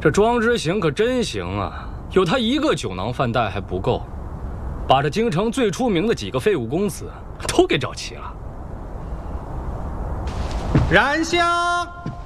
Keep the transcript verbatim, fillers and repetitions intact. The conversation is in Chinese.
这庄之行可真行啊！有他一个酒囊饭袋还不够，把这京城最出名的几个废物公子都给找齐了。 燃香。